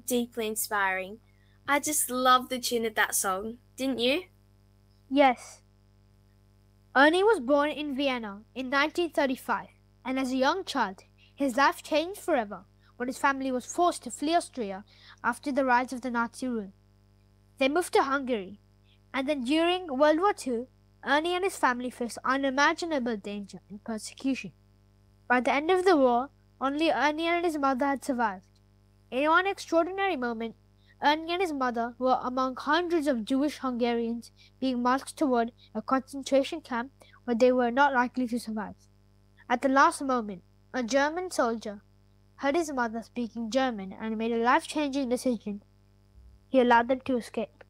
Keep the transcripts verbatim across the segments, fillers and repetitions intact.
deeply inspiring. I just love the tune of that song, didn't you? Yes. Ernie was born in Vienna in nineteen thirty-five, and as a young child, his life changed forever when his family was forced to flee Austria after the rise of the Nazi rule. They moved to Hungary, and then during World War Two, Ernie and his family faced unimaginable danger and persecution. By the end of the war, only Ernie and his mother had survived. In one extraordinary moment, Ernie and his mother were among hundreds of Jewish Hungarians being marched toward a concentration camp where they were not likely to survive. At the last moment, a German soldier heard his mother speaking German and made a life-changing decision. He allowed them to escape.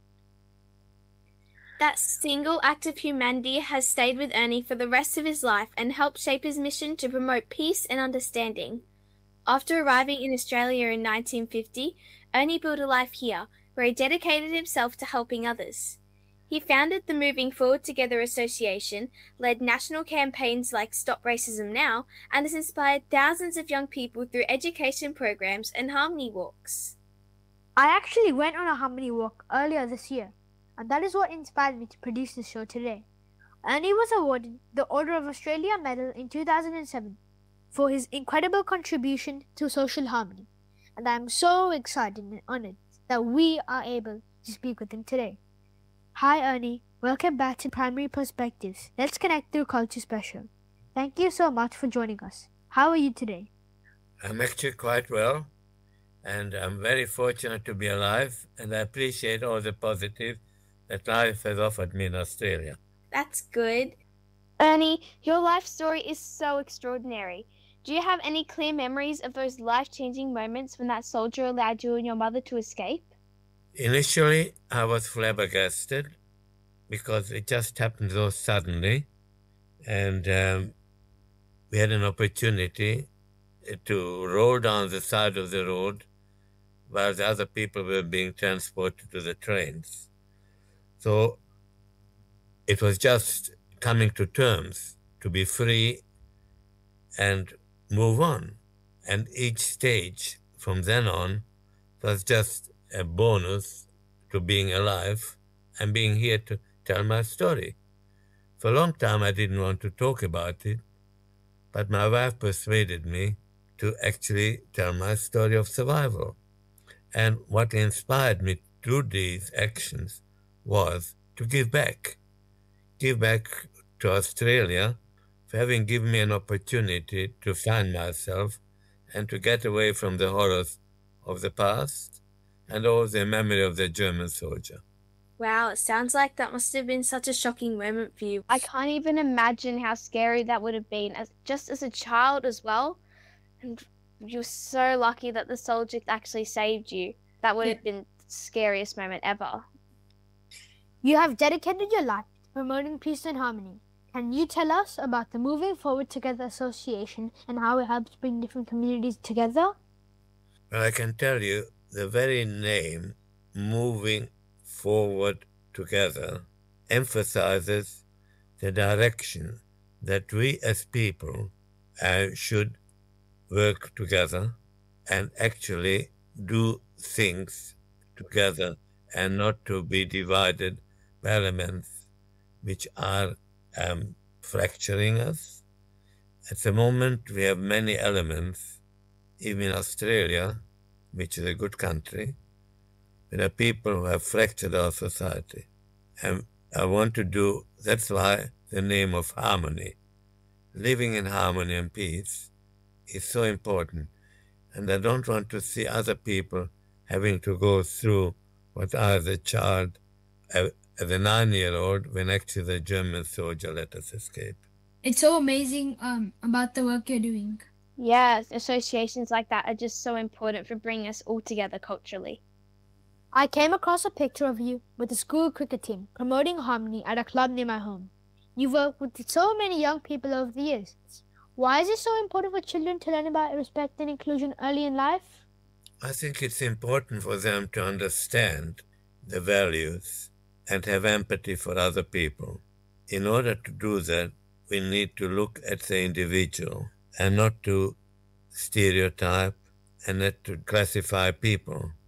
That single act of humanity has stayed with Ernie for the rest of his life and helped shape his mission to promote peace and understanding. After arriving in Australia in nineteen fifty, Ernie built a life here, where he dedicated himself to helping others. He founded the Moving Forward Together Association, led national campaigns like Stop Racism Now, and has inspired thousands of young people through education programs and harmony walks. I actually went on a harmony walk earlier this year, and that is what inspired me to produce this show today. Ernie was awarded the Order of Australia Medal in two thousand seven for his incredible contribution to social harmony, and I am so excited and honored that we are able to speak with him today. Hi Ernie, welcome back to Primary Perspectives. Let's connect through Culture Special. Thank you so much for joining us. How are you today? I'm actually quite well, and I'm very fortunate to be alive, and I appreciate all the positive that life has offered me in Australia. That's good. Ernie, your life story is so extraordinary. Do you have any clear memories of those life-changing moments when that soldier allowed you and your mother to escape? Initially, I was flabbergasted because it just happened so suddenly, and um, we had an opportunity to roll down the side of the road while the other people were being transported to the trains. So it was just coming to terms to be free and move on. And each stage from then on was just a bonus to being alive and being here to tell my story. For a long time, I didn't want to talk about it, but my wife persuaded me to actually tell my story of survival. And what inspired me to do these actions was to give back. Give back to Australia for having given me an opportunity to find myself and to get away from the horrors of the past and all the memory of the German soldier. Wow, it sounds like that must have been such a shocking moment for you. I can't even imagine how scary that would have been, as just as a child as well. And you're so lucky that the soldier actually saved you. That would have been the scariest moment ever. You have dedicated your life to promoting peace and harmony. Can you tell us about the Moving Forward Together Association and how it helps bring different communities together? Well, I can tell you the very name, Moving Forward Together, emphasizes the direction that we as people uh, should work together and actually do things together and not to be divided by elements which are um, fracturing us. At the moment, we have many elements, even in Australia, which is a good country, there are people who have fractured our society. And I want to do, that's why the name of harmony. Living in harmony and peace is so important. And I don't want to see other people having to go through what I, as a child, as a nine-year-old, when actually the German soldier let us escape. It's so amazing um, about the work you're doing. Yes, associations like that are just so important for bringing us all together culturally. I came across a picture of you with the school cricket team promoting harmony at a club near my home. You've worked with so many young people over the years. Why is it so important for children to learn about respect and inclusion early in life? I think it's important for them to understand the values and have empathy for other people. In order to do that, we need to look at the individual and not to stereotype and not to classify people.